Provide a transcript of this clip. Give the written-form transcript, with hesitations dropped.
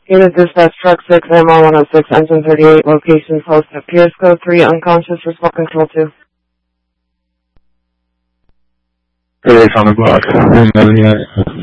Unit dispatch truck 6, MR 106, engine 38, location close to Pierce Code 3, unconscious, response control 2. It's on the block.